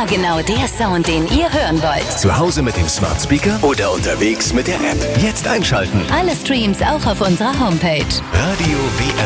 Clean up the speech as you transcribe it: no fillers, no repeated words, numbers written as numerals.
immer genau der Sound, den ihr hören wollt. Zu Hause mit dem Smart Speaker oder unterwegs mit der App. Jetzt einschalten. Alle Streams auch auf unserer Homepage. Radio WM.